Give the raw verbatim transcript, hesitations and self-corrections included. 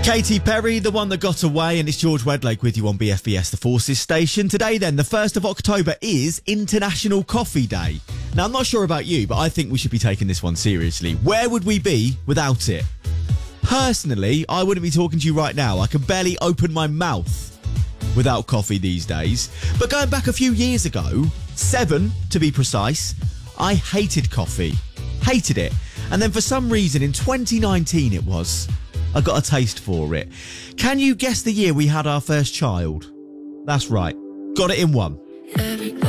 Katy Perry, the one that got away, and it's George Wedlake with you on B F B S, the Forces station. Today then, the first of October is International Coffee Day. Now, I'm not sure about you, but I think we should be taking this one seriously. Where would we be without it? Personally, I wouldn't be talking to you right now. I can barely open my mouth without coffee these days. But going back a few years ago, seven to be precise, I hated coffee. Hated it. And then for some reason in twenty nineteen it was, I got a taste for it. Can you guess the year we had our first child? That's right. Got it in one.